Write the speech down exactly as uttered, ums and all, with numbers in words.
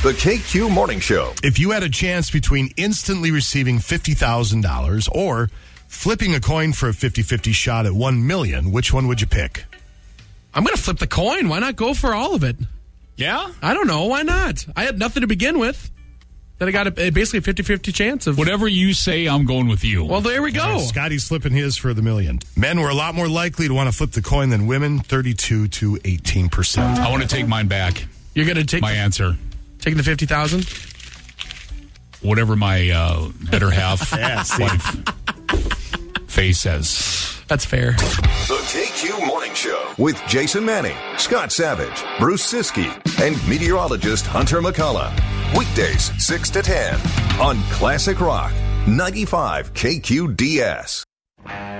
The K Q Morning Show. If you had a chance between instantly receiving fifty thousand dollars or flipping a coin for a fifty-fifty shot at one million dollars, which one would you pick? I'm going to flip the coin. Why not go for all of it? Yeah? I don't know. Why not? I had nothing to begin with. Then I got a, basically a fifty-fifty chance of... Whatever you say, I'm going with you. Well, there we go. Uh, Scotty's flipping his for the million. Men were a lot more likely to want to flip the coin than women, thirty-two to eighteen percent. I want to take mine back. You're going to take... My the, answer. Taking the fifty thousand? Whatever my uh, better half Yeah, see. wife face says. That's fair. The K Q Morning Show with Jason Manning, Scott Savage, Bruce Siskey, and meteorologist Hunter McCullough. Weekdays six to ten on Classic Rock ninety-five K Q D S.